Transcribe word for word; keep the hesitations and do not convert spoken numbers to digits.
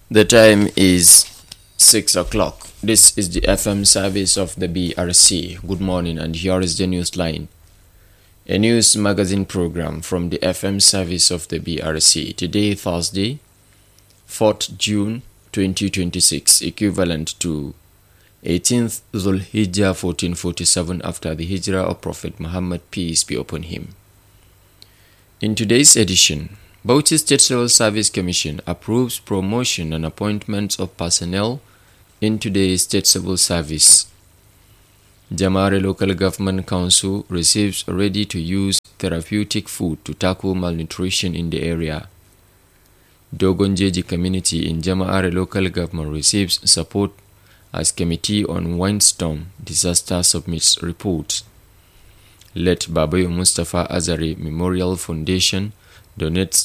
The time is six o'clock. This is the F M service of the B R C. Good morning, and here is the news line. A news magazine program from the F M service of the B R C. Today, Thursday, fourth June twenty twenty-six, equivalent to eighteenth Dhul Hijjah fourteen forty-seven after the Hijrah of Prophet Muhammad, peace be upon him. In today's edition, Bauchi State Civil Service Commission approves promotion and appointments of personnel into the State Civil Service. Jamare Local Government Council receives ready-to-use therapeutic food to tackle malnutrition in the area. Dogonjeji community in Jamare Local Government receives support as Committee on Windstorm Disaster submits report. Let Babayo Mustafa Azari Memorial Foundation donates